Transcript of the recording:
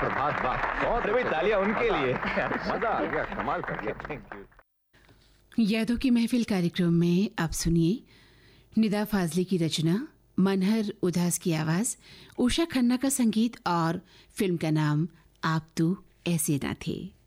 बात बात बहुत भाई तालियां उनके लिए। मजा आ गया, कमाल कर दिया। Thank you. यादों की महफिल कार्यक्रम में आप सुनिए निदा फाजली की रचना, मनहर उदास की आवाज, उषा खन्ना का संगीत और फिल्म का नाम आप तो ऐसे ना थे।